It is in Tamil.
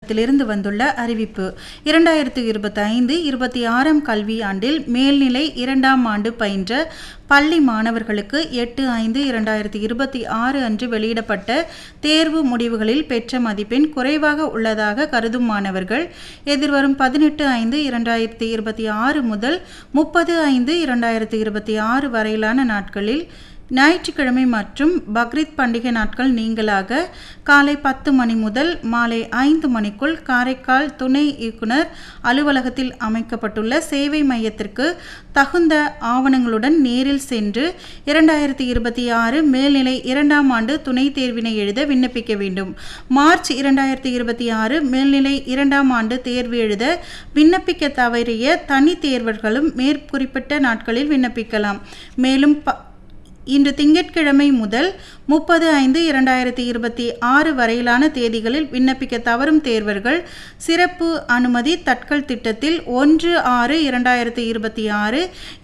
அலுவலகத்திலிருந்து வந்துள்ள அறிவிப்பு. 2025-26 கல்வியாண்டில் மேல்நிலை 2ஆம் ஆண்டு பயின்ற பள்ளி மாணவர்களுக்கு 8/5/2026 அன்று வெளியிடப்பட்ட தேர்வு முடிவுகளில் பெற்ற மதிப்பெண் குறைவாக உள்ளதாக கருதும் மாணவர்கள் எதிர்வரும் 18/5/2026 முதல் 30/5/2026 வரையிலான நாட்களில் ஞாயிற்றுக்கிழமை மற்றும் பக்ரீத் பண்டிகை நாட்கள் நீங்களாக காலை 10 மணி முதல் மாலை 5 மணிக்குள் காரைக்கால் துணை இயக்குனர் அலுவலகத்தில் அமைக்கப்பட்டுள்ள சேவை மையத்திற்கு தகுந்த ஆவணங்களுடன் நேரில் சென்று 2026 மேல்நிலை 2ஆம் ஆண்டு துணைத் தேர்வினை எழுத விண்ணப்பிக்க வேண்டும். மார்ச் 2026 மேல்நிலை 2ஆம் ஆண்டு தேர்வு எழுத விண்ணப்பிக்க தவறிய தனி தேர்வர்களும் மேற்குறிப்பிட்ட நாட்களில் விண்ணப்பிக்கலாம். மேலும் இன்று திங்கட்கிழமை முதல் 30/5/2026 வரையிலான தேதிகளில் விண்ணப்பிக்க தவறும் தேர்வர்கள் சிறப்பு அனுமதி தட்கல் திட்டத்தில் 1/6/2026